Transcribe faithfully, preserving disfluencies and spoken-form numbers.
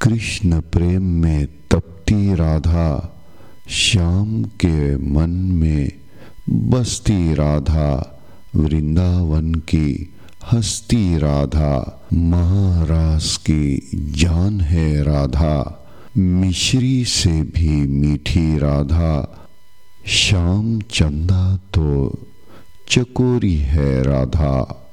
कृष्ण प्रेम में तपती राधा, श्याम के मन में बसती राधा, वृंदावन की हस्ती राधा, महारास की जान है राधा, मिश्री से भी मीठी राधा, श्याम चंदा तो चकोरी है राधा।